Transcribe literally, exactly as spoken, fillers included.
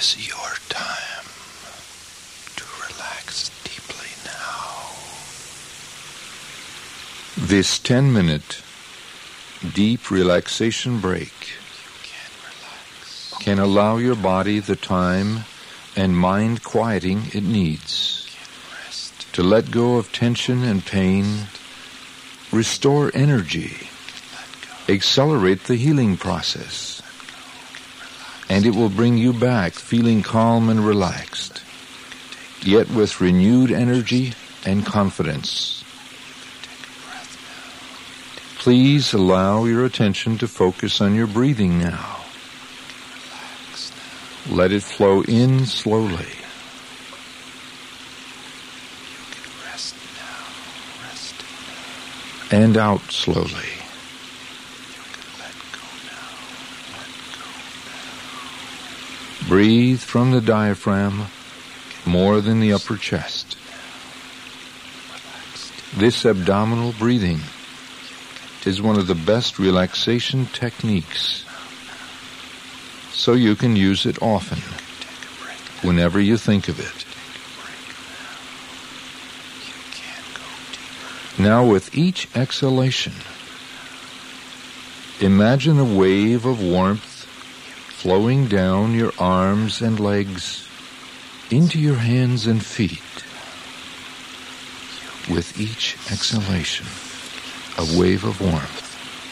is your time to relax deeply now. This ten-minute deep relaxation break Can relax. can allow your body the time and mind quieting it needs Can rest. to let go of tension and pain, restore energy, Let go. accelerate the healing process, Relax. and it will bring you back feeling calm and relaxed, yet with renewed energy and confidence. Take a breath now. Please allow your attention to focus on your breathing now. Relax now. Let it flow in slowly. You can rest now. Rest And out slowly. You can let go now. Let go now. Breathe from the diaphragm more than the upper chest. Relax. This abdominal breathing is one of the best relaxation techniques, so you can use it often, Take a break now. whenever you think of it. Take a break now. You can go deeper. Now with each exhalation, imagine a wave of warmth flowing down your arms and legs into your hands and feet. With each exhalation, a wave of warmth